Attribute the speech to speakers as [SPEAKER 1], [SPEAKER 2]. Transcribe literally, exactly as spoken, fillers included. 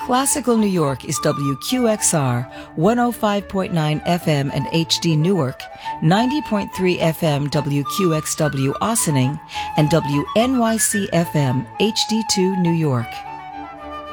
[SPEAKER 1] Classical New York is W Q X R one oh five point nine F M and H D Newark, ninety point three F M W Q X W Ossining, and W N Y C F M H D two New York.